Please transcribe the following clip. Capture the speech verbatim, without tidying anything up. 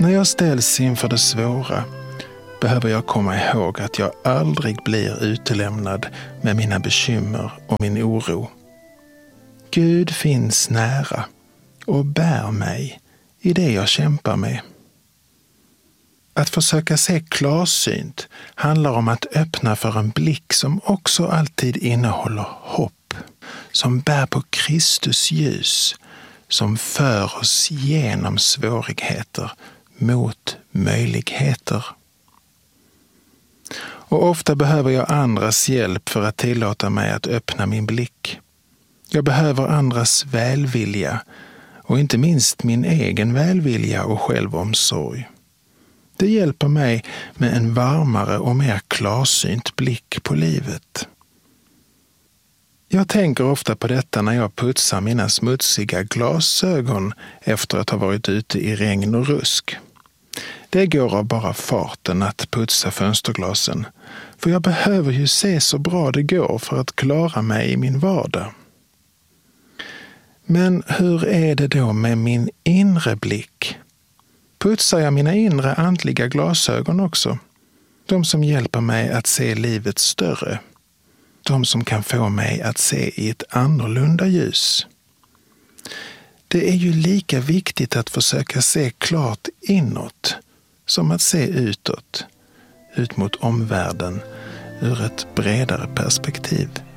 När jag ställs inför det svåra behöver jag komma ihåg att jag aldrig blir utelämnad med mina bekymmer och min oro. Gud finns nära och bär mig i det jag kämpar med. Att försöka se klarsynt handlar om att öppna för en blick som också alltid innehåller hopp, som bär på Kristus ljus, som för oss genom svårigheter mot möjligheter. Och ofta behöver jag andras hjälp för att tillåta mig att öppna min blick. Jag behöver andras välvilja och inte minst min egen välvilja och självomsorg. Det hjälper mig med en varmare och mer klarsynt blick på livet. Jag tänker ofta på detta när jag putsar mina smutsiga glasögon efter att ha varit ute i regn och rusk. Det går av bara farten att putsa fönsterglasen, för jag behöver ju se så bra det går för att klara mig i min vardag. Men hur är det då med min inre blick? Putsar jag mina inre andliga glasögon också? De som hjälper mig att se livet större. De som kan få mig att se i ett annorlunda ljus. Det är ju lika viktigt att försöka se klart inåt som att se utåt, ut mot omvärlden ur ett bredare perspektiv.